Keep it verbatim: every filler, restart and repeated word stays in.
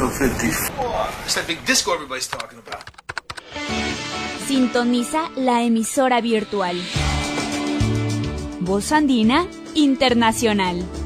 fifty. Oh, it's that big disco everybody's talking about. Sintoniza la emisora virtual. Voz Andina Internacional.